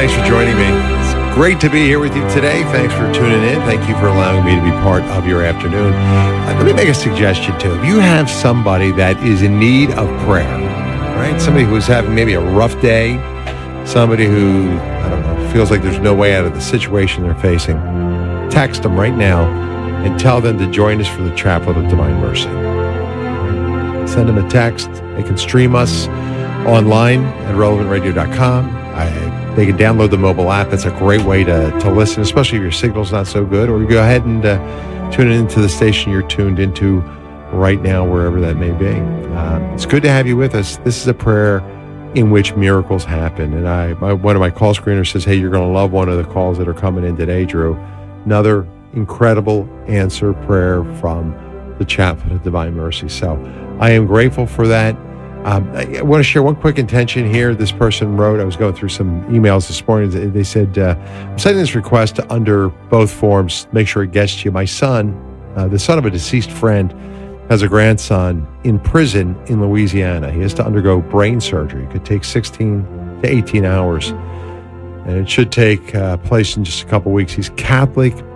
Thanks for joining me. It's great to be here with you today. Thanks for tuning in. Thank you for allowing me to be part of your afternoon. Let me make a suggestion, too. If you have somebody that is in need of prayer, right? Somebody who's having maybe a rough day, somebody who, I don't know, feels like there's no way out of the situation they're facing, text them right now and tell them to join us for the Chaplet of Divine Mercy. Send them a text. They can stream us online at relevantradio.com. They can download the mobile app. That's a great way to listen, especially if your signal's not so good. Or you go ahead and tune into the station you're tuned into right now, wherever that may be. It's good to have you with us. This is a prayer in which miracles happen. And one of my call screeners says, hey, you're going to love one of the calls that are coming in today, Drew. Another incredible answer prayer from the Chaplet of Divine Mercy. So I am grateful for that. I want to share one quick intention here. This person wrote, I was going through some emails this morning. They said, I'm sending this request to under both forms, make sure it gets to you. My son, the son of a deceased friend, has a grandson in prison in Louisiana. He has to undergo brain surgery. It could take 16 to 18 hours. And it should take place in just a couple weeks. He's Catholic,